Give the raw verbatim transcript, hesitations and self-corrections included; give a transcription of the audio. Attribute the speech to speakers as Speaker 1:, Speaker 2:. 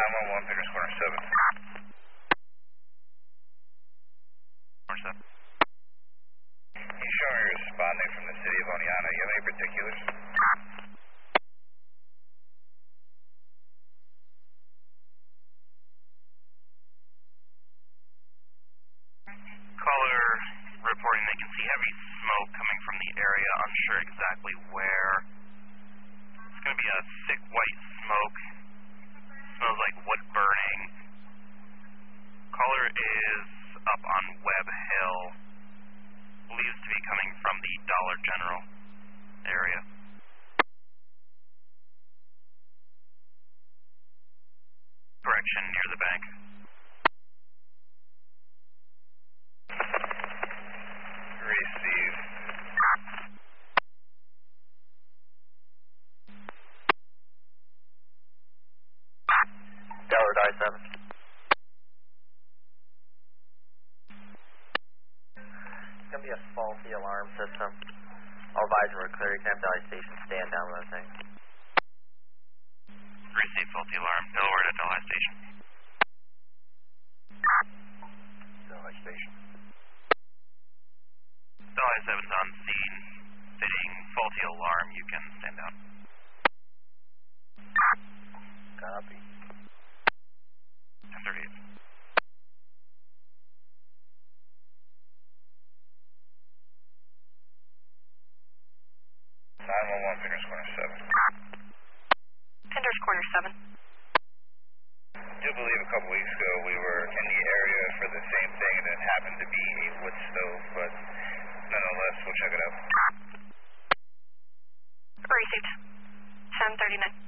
Speaker 1: nine one one, Pickers Corner seven.
Speaker 2: Corner seven.
Speaker 1: You show me you're responding from the city of Oneonta. You have any particulars?
Speaker 2: Caller reporting they can see heavy smoke coming from the area, unsure exactly where. It's going to be a thick white smoke. Smells like wood burning. Caller is up on Webb Hill. Believes to be coming from the Dollar General area. Correction, near the bank.
Speaker 1: Received.
Speaker 3: Dollar Die seven. It's going to be a faulty alarm system. All advise we're clear. You can have Delhi Station stand down with that thing.
Speaker 2: Receive faulty alarm. Delaware to Delhi Station.
Speaker 1: Delhi Station.
Speaker 2: Delhi seven's on scene. Fitting faulty alarm. You can stand down.
Speaker 1: Copy.
Speaker 2: ten thirty-eight.
Speaker 1: nine one one, Pickers Corner seven.
Speaker 4: Pickers Corner seven.
Speaker 1: I do believe a couple weeks ago we were in the area for the same thing and it happened to be a wood stove, but nonetheless, we'll check it out.
Speaker 4: Received. ten thirty-nine.